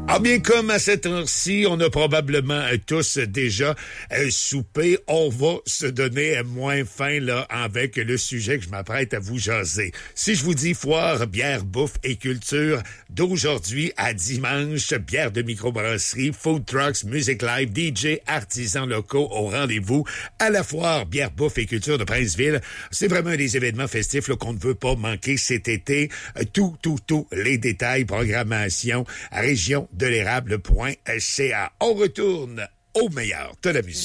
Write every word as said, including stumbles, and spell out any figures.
Ah bien, comme à cette heure-ci, on a probablement euh, tous déjà euh, soupé, on va se donner euh, moins faim là avec le sujet que je m'apprête à vous jaser. Si je vous dis foire, bière, bouffe et culture, d'aujourd'hui à dimanche, bière de microbrasserie, food trucks, musique live, D J, artisans locaux au rendez-vous à la foire, bière, bouffe et culture de Princeville. C'est vraiment des événements festifs là, qu'on ne veut pas manquer cet été. Euh, tout, tout, tout, les détails, programmation, région de l'érable point c a. On retourne au meilleur de la musique.